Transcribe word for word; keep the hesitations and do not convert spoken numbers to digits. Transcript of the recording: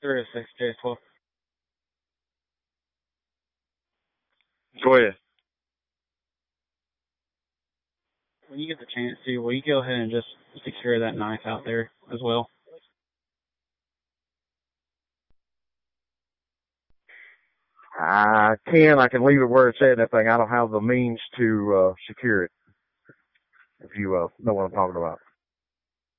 three oh six J twelve. Go ahead. When you get the chance to, will you go ahead and just secure that knife out there as well? I can. I can leave it where it's at and that thing. I don't have the means to uh, secure it, if you uh, know what I'm talking about.